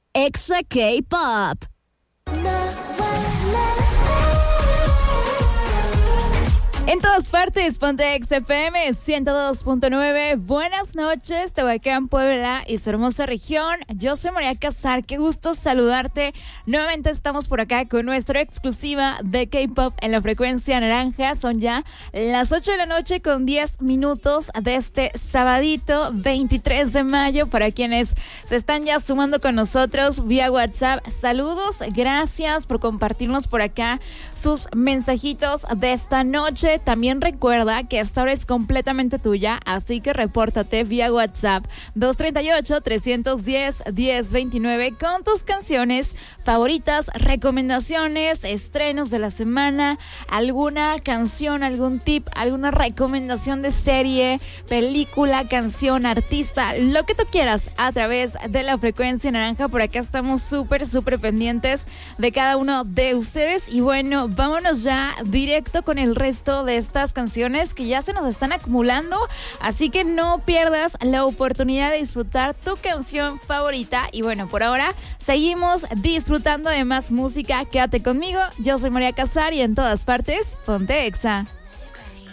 Exa K-Pop. En todas partes, ponte Exa FM 102.9. Buenas noches, Tehuacán, Puebla y su hermosa región. Yo soy María Casar, qué gusto saludarte. Nuevamente estamos por acá con nuestra exclusiva de K-Pop en la frecuencia naranja. Son ya las 8 de la noche con 10 minutos de este sabadito 23 de mayo. Para quienes se están ya sumando con nosotros vía WhatsApp, saludos, gracias por compartirnos por acá sus mensajitos de esta noche. También recuerda que esta hora es completamente tuya, así que repórtate vía WhatsApp 238-310-1029 con tus canciones favoritas, recomendaciones, estrenos de la semana, alguna canción, algún tip, alguna recomendación de serie, película, canción, artista, lo que tú quieras a través de la frecuencia naranja. Por acá estamos súper pendientes de cada uno de ustedes y bueno, vámonos ya directo con el resto de estas canciones que ya se nos están acumulando, así que no pierdas la oportunidad de disfrutar tu canción favorita. Y bueno, por ahora seguimos disfrutando de más música. Quédate conmigo, yo soy María Casar y en todas partes, ponte Exa.